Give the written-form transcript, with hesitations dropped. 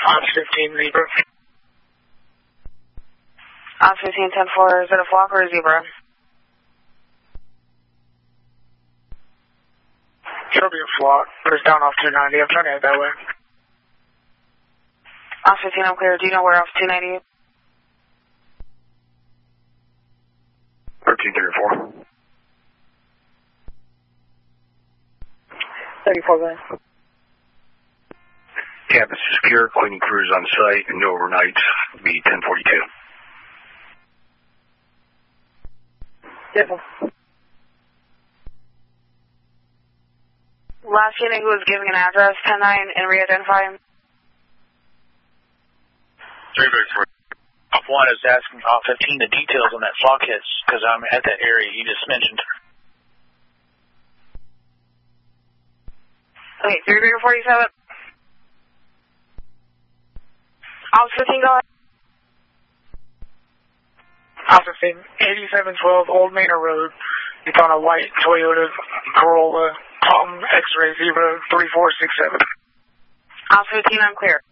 On 15, Zebra. On 15, 10-4, is it a flock or a zebra? It'll be a flock, but it's down off 290. I'm trying to head that way. On 15, I'm clear. Do you know where off 290? 1334. 34, go ahead. Campus secure, cleaning crews on site, and no overnights. Be 1042. Different. Last unit who was giving an address, 10-9, and re-identify him. 3-4. Off 1 is asking off 15 the details on that flock hits, because I'm at that area you just mentioned. Okay, 3-47. Off 15, go ahead. Off 15, 8712 Old Manor Road. It's on a white Toyota Corolla, Tom X-Ray Zebra 3467. Off 15, I'm clear.